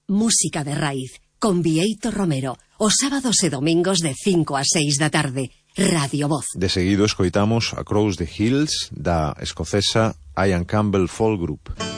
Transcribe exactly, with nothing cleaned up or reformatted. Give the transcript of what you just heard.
música de raíz, con Bieito Romero, os sábados e domingos de cinco a seis da tarde, Radio Voz. De seguido escoitamos Across the Hills da escocesa Ian Campbell Folk Group.